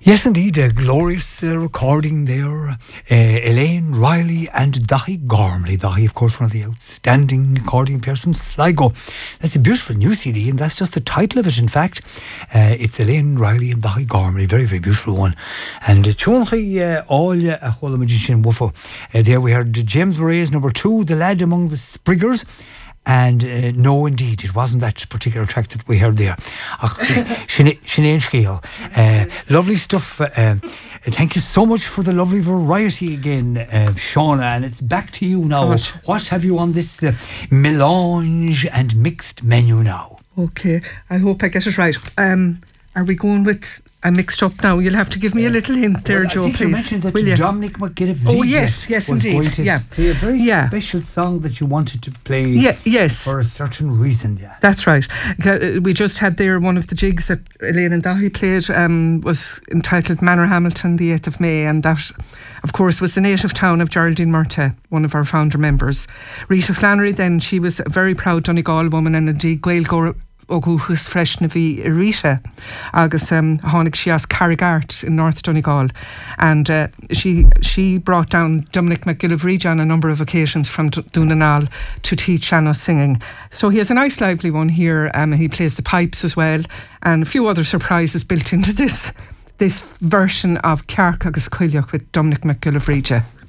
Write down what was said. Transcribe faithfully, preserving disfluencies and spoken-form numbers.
Yes, indeed, a glorious uh, recording there. Uh, Elaine Riley and Dahi Gormley. Dahi, of course, one of the outstanding accordion players from Sligo. That's a beautiful new C D, and that's just the title of it, in fact. Uh, it's Elaine Riley and Dahi Gormley. Very, very beautiful one. And Chonchi all a whole magician wuffo. There we heard James Murray's number two, The Lad Among the Spriggers. And uh, no, indeed, it wasn't that particular track that we heard there. Sinead Skeal. Uh, lovely stuff. Uh, thank you so much for the lovely variety again, uh, Shauna. And it's back to you now. What have you on this uh, melange and mixed menu now? Okay, I hope I get it right. Um, are we going with... I'm mixed up now. You'll have to give me a little hint there, well, Joe, I think please. you mentioned that Will you? Dominic McGillivray Oh, yes, yes, was indeed. going to yeah. play a very yeah. special song that you wanted to play yeah, yes. for a certain reason. Yeah, that's right. We just had there one of the jigs that Elaine and Dahi played um, was entitled Manor Hamilton, the eighth of May, and that, of course, was the native town of Geraldine Murtagh, one of our founder members. Rita Flannery, then, she was a very proud Donegal woman and indeed Gaelgo Oguchus fresh na bhí Rita agus um, hánig she as Carrigart in North Donegal, and uh, she she brought down Dominic McGillivray on a number of occasions from D- Dunanal to teach Anna singing. So he has a nice lively one here. Um, he plays the pipes as well, and a few other surprises built into this this version of Cearc agus Coileach with Dominic McGillivray.